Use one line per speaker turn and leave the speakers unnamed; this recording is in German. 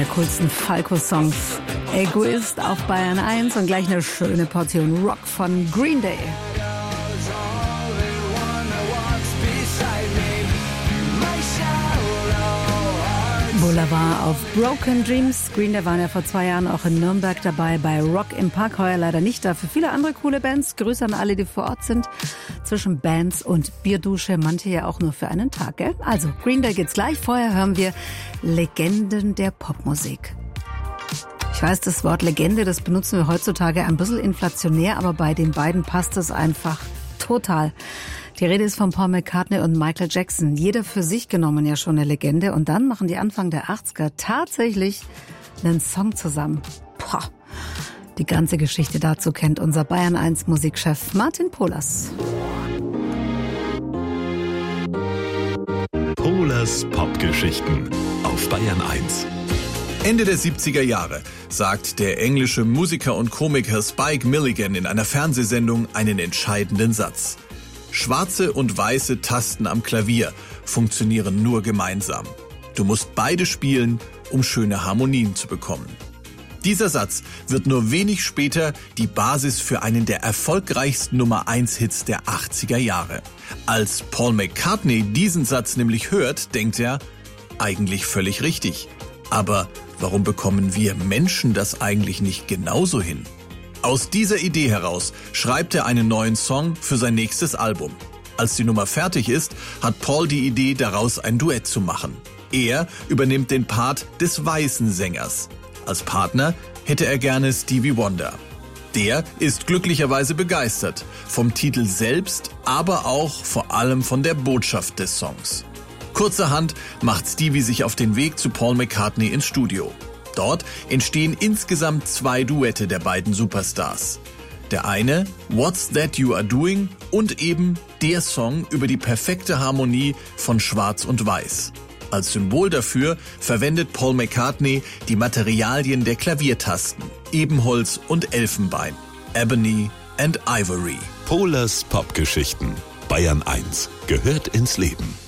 der coolsten Falco-Songs. Egoist auf Bayern 1 und gleich eine schöne Portion Rock von Green Day. Boulevard auf Broken Dreams. Green Day waren ja vor 2 Jahren auch in Nürnberg dabei bei Rock im Park. Heuer leider nicht, dafür viele andere coole Bands. Grüße an alle, die vor Ort sind. Zwischen Bands und Bierdusche, manche ja auch nur für einen Tag, gell? Also, Green Day geht's gleich. Vorher hören wir Legenden der Popmusik. Ich weiß, das Wort Legende, das benutzen wir heutzutage ein bisschen inflationär, aber bei den beiden passt es einfach total. Die Rede ist von Paul McCartney und Michael Jackson. Jeder für sich genommen ja schon eine Legende. Und dann machen die Anfang der 80er tatsächlich einen Song zusammen. Boah. Die ganze Geschichte dazu kennt unser Bayern 1 Musikchef Martin Pohlers.
Pohlers Popgeschichten auf Bayern 1.
Ende der 70er Jahre sagt der englische Musiker und Komiker Spike Milligan in einer Fernsehsendung einen entscheidenden Satz. Schwarze und weiße Tasten am Klavier funktionieren nur gemeinsam. Du musst beide spielen, um schöne Harmonien zu bekommen. Dieser Satz wird nur wenig später die Basis für einen der erfolgreichsten Nummer-1-Hits der 80er Jahre. Als Paul McCartney diesen Satz nämlich hört, denkt er, eigentlich völlig richtig. Aber warum bekommen wir Menschen das eigentlich nicht genauso hin? Aus dieser Idee heraus schreibt er einen neuen Song für sein nächstes Album. Als die Nummer fertig ist, hat Paul die Idee, daraus ein Duett zu machen. Er übernimmt den Part des weißen Sängers. Als Partner hätte er gerne Stevie Wonder. Der ist glücklicherweise begeistert, vom Titel selbst, aber auch vor allem von der Botschaft des Songs. Kurzerhand macht Stevie sich auf den Weg zu Paul McCartney ins Studio. Dort entstehen insgesamt 2 Duette der beiden Superstars. Der eine, What's That You Are Doing, und eben der Song über die perfekte Harmonie von Schwarz und Weiß. Als Symbol dafür verwendet Paul McCartney die Materialien der Klaviertasten, Ebenholz und Elfenbein, Ebony and Ivory.
Pohlers Popgeschichten, Bayern 1, gehört ins Leben.